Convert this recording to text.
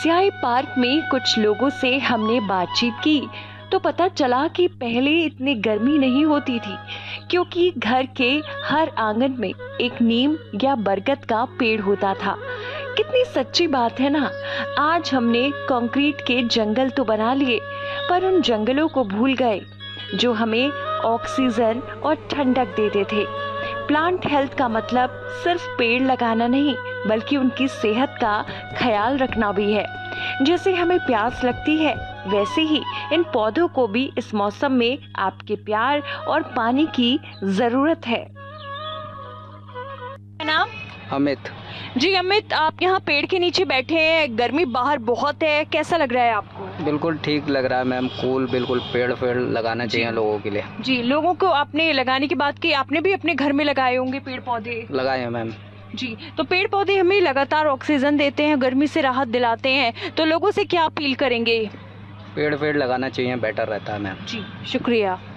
स्याही पार्क में कुछ लोगों से हमने बातचीत की तो पता चला कि पहले इतनी गर्मी नहीं होती थी, क्योंकि घर के हर आंगन में एक नीम या बरगद का पेड़ होता था। कितनी सच्ची बात है ना। आज हमने कंक्रीट के जंगल तो बना लिए, पर उन जंगलों को भूल गए जो हमें ऑक्सीजन और ठंडक देते थे। प्लांट हेल्थ का मतलब सिर्फ पेड़ लगाना नहीं, बल्कि उनकी सेहत का ख्याल रखना भी है। जैसे हमें प्यास लगती है, वैसे ही इन पौधों को भी इस मौसम में आपके प्यार और पानी की जरूरत है। नाम? अमित। जी अमित, आप यहाँ पेड़ के नीचे बैठे हैं, गर्मी बाहर बहुत है, कैसा लग रहा है आपको? बिल्कुल ठीक लग रहा है मैम, कूल। बिल्कुल पेड़ लगाना चाहिए लोगों के लिए। जी, लोगों को आपने लगाने की बात की, आपने भी अपने घर में लगाए होंगे पेड़ पौधे? लगाए हैं मैम। जी, तो पेड़ पौधे हमें लगातार ऑक्सीजन देते हैं, गर्मी से राहत दिलाते हैं, तो लोगों से क्या अपील करेंगे? पेड़ लगाना चाहिए, बेटर रहता है मैम। जी, शुक्रिया।